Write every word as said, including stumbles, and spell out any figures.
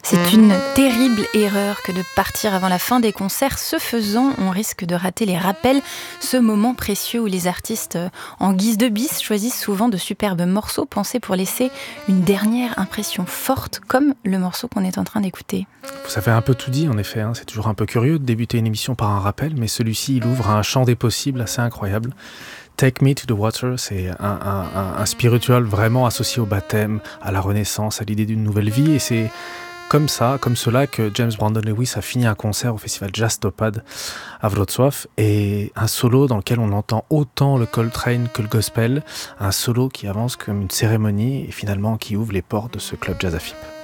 C'est une terrible erreur que de partir avant la fin des concerts. Ce faisant, on risque de rater les rappels, ce moment précieux où les artistes, en guise de bis, choisissent souvent de superbes morceaux pensés pour laisser une dernière impression forte, comme le morceau qu'on est en train d'écouter. Vous avez un peu tout dit, en effet. Hein. C'est toujours un peu curieux de débuter une émission par un rappel, mais celui-ci, il ouvre un champ des possibles assez incroyable. Take Me to the Water, c'est un, un, un, un spiritual vraiment associé au baptême, à la renaissance, à l'idée d'une nouvelle vie, et c'est comme ça, comme cela que James Brandon Lewis a fini un concert au festival Jazz Topaz à Wrocław, et un solo dans lequel on entend autant le Coltrane que le gospel, un solo qui avance comme une cérémonie et finalement qui ouvre les portes de ce club Jazz A F I P.